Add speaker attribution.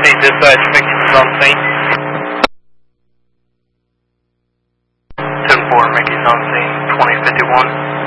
Speaker 1: Dispatch, Mickey's is on scene. 10-4, Mickey's on scene, 2051.